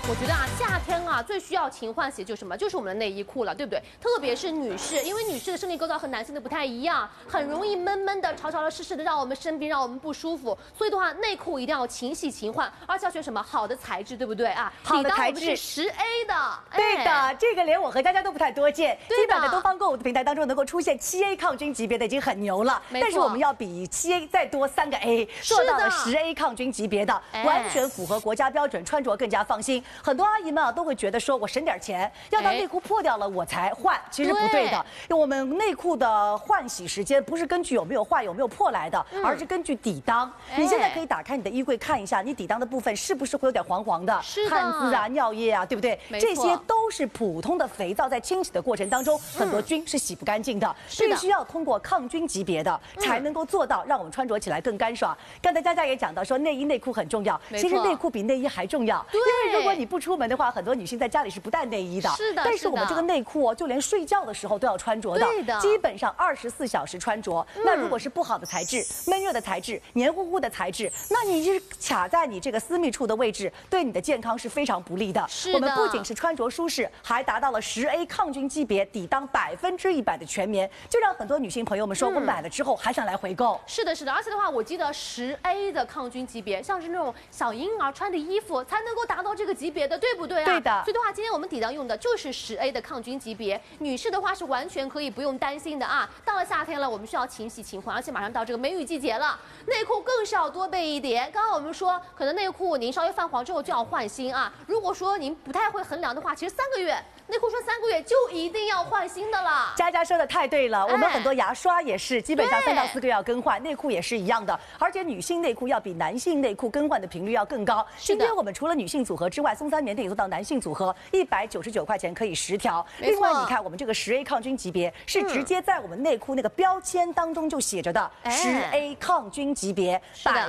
我觉得啊，夏天啊最需要勤换洗就是什么？就是我们的内衣裤了，对不对？特别是女士，因为女士的生理构造和男性的不太一样，很容易闷闷的、潮潮的、湿湿的，让我们生病，让我们不舒服。所以的话，内裤一定要勤洗勤换，而且要选什么好的材质，对不对啊？ 好的材质是10A 的， 对的，这个连我和佳佳都不太多见。基本的东方购物的平台当中能够出现7A 抗菌级别的已经很牛了，但是我们要比7A 再多3个 A， 做到了10A 抗菌级别的，完全符合国家标准，穿着更加放心。很多阿姨们啊都会觉得说，我省点钱，要到内裤破掉了我才换，其实不对的。我们内裤的换洗时间不是根据有没有坏、有没有破来的，而是根据底裆。你现在可以打开你的衣柜看一下，你底裆的部分是不是会有点黄黄的汗渍啊、尿液啊，对不对？这些都是普通的肥皂在清洗的过程当中，很多菌是洗不干净的，必须要通过抗菌级别的才能够做到让我们穿着起来更干爽。刚才佳佳也讲到说内衣内裤很重要，其实内裤比内衣还重要，因为如果你不出门的话，很多女性在家里是不带内衣的。是的，但是我们这个内裤哦，就连睡觉的时候都要穿着的，基本上24小时穿着。那如果是不好的材质、闷热的材质、黏糊糊的材质，那你是卡在你这个私密处的位置，对你的健康是非常不利的。我们不仅是穿着舒适，还达到了10A 抗菌级别，底裆100%的全棉，就让很多女性朋友们说，我买了之后还想来回购。是的，是的，而且的话，我记得10A 的抗菌级别，像是那种小婴儿穿的衣服才能够达到这个级别的，对不对啊？对的。所以的话，今天我们底裆用的就是10A 的抗菌级别，女士的话是完全可以不用担心的啊。到了夏天了，我们需要勤洗勤换，而且马上到这个梅雨季节了，内裤更是要多备一点。刚刚我们说，可能内裤您稍微泛黄之后就要换新啊。如果说您不太会衡量的话，其实3个月。内裤说3个月就一定要换新的了。佳佳说的太对了，我们很多牙刷也是，基本上3到4个月要更换，内裤也是一样的。而且女性内裤要比男性内裤更换的频率要更高。今天我们除了女性组合之外，松山棉店也做到男性组合，199块钱可以10条。另外你看，我们这个10A 抗菌级别是直接在我们内裤那个标签当中就写着的10A 抗菌级别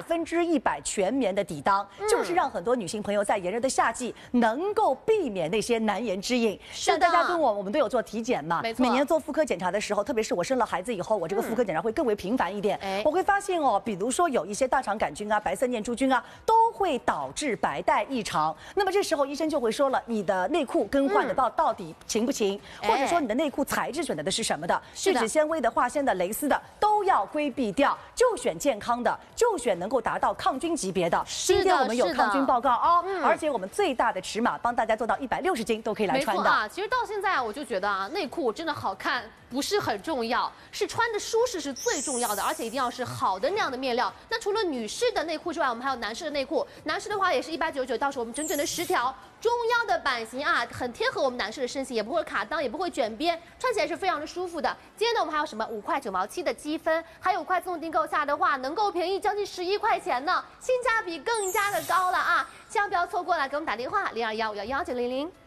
，100%全棉的底裆，就是让很多女性朋友在炎热的夏季能够避免那些难言之隐。像大家跟我们都有做体检嘛，每年做妇科检查的时候，特别是我生了孩子以后，我这个妇科检查会更为频繁一点。我会发现哦，比如说有一些大肠杆菌啊、白色念珠菌啊，都会导致白带异常。那么这时候医生就会说了，你的内裤更换的到底勤不勤，或者说你的内裤材质选择的是什么的，聚酯纤维的、化纤的、蕾丝的都要规避掉，就选健康的，就选能够达到抗菌级别的。今天我们有抗菌报告哦，而且我们最大的尺码帮大家做到160斤都可以来穿的。其实到现在我就觉得啊，内裤真的好看不是很重要，是穿的舒适是最重要的，而且一定要是好的那样的面料。那除了女士的内裤之外，我们还有男士的内裤，男士的话也是199，到时候我们整整的10条。中腰的版型啊，很贴合我们男士的身形，也不会卡裆，也不会卷边，穿起来是非常的舒服的。今天呢，我们还有什么5块9毛7的积分，还有5块自动订购下的话，能够便宜将近11块钱呢，性价比更加的高了啊！千万不要错过了，给我们打电话0215111900。